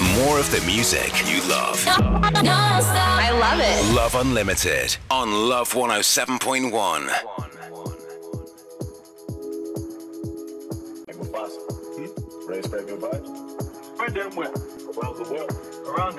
more of the music you love. I love it. Love Unlimited on Love 107.1. Ready to spread good vibes? Spread them well. Around the world. Around the